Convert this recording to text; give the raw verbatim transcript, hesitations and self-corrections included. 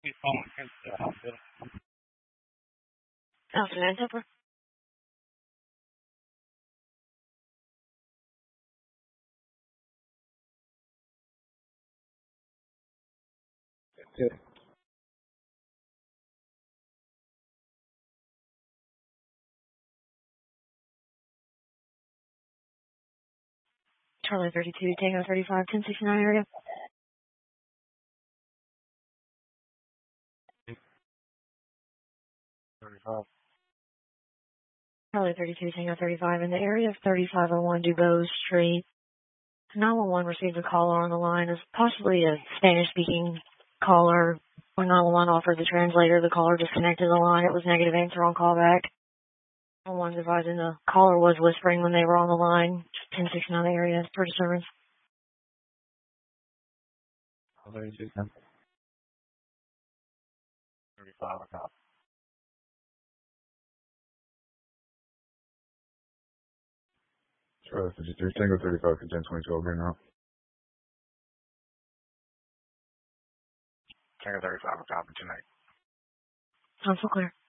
Afternoon, Tipper. Okay. Charlie thirty-two, Tango thirty-five, ten sixty-nine area. thirty-five. Charlie thirty-two, Tango thirty-five in the area of thirty-five oh one Dubois Street. nine one one received a caller on the line as possibly a Spanish-speaking caller. When nine one one offered the translator, the caller disconnected the line. It was negative answer on callback. nine one one's advising the caller was whispering when they were on the line. ten sixty-nine area for disturbance. thirty-five. Okay. Sure, fifty-three, Tango thirty-five, ten twenty-two, green now. Tango thirty-five, copy tonight. Sounds so clear.